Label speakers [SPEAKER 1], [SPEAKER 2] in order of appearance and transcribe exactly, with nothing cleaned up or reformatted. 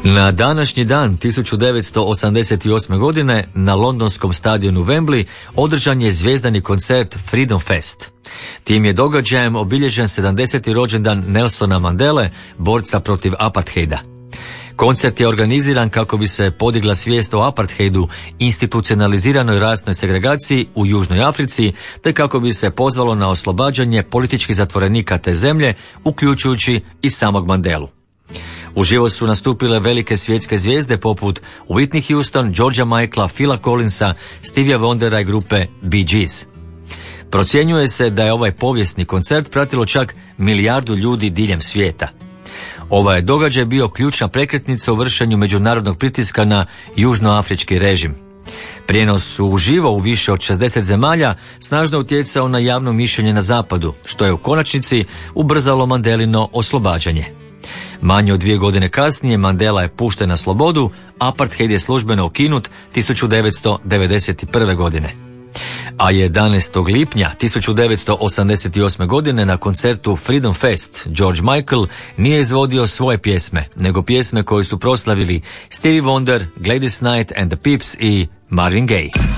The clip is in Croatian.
[SPEAKER 1] Na današnji dan tisuću devetsto osamdeset osme. godine na londonskom stadionu Wembley održan je zvijezdani koncert Freedom Fest. Tim je događajem obilježen sedamdeseti rođendan Nelsona Mandele, borca protiv apartheida. Koncert je organiziran kako bi se podigla svijest o apartheidu, institucionaliziranoj rasnoj segregaciji u Južnoj Africi, te kako bi se pozvalo na oslobađanje političkih zatvorenika te zemlje, uključujući i samog Mandelu. Uživo su nastupile velike svjetske zvijezde poput Whitney Houston, Georgea Michaela, Phila Collinsa, Stevia Wondera i grupe Bee Gees. Procjenjuje se da je ovaj povijesni koncert pratilo čak milijardu ljudi diljem svijeta. Ovaj je događaj bio ključna prekretnica u vršenju međunarodnog pritiska na južnoafrički režim. Prijenos su uživo u više od šezdeset zemalja snažno utjecao na javno mišljenje na zapadu, što je u konačnici ubrzalo Mandelino oslobađanje. Manje od dvije godine kasnije Mandela je pušten na slobodu, apartheid je službeno ukinut tisuću devetsto devedeset prve. godine. A jedanaestog lipnja tisuću devetsto osamdeset osme. godine na koncertu Freedom Fest George Michael nije izvodio svoje pjesme, nego pjesme koje su proslavili Stevie Wonder, Gladys Knight and the Pips i Marvin Gaye.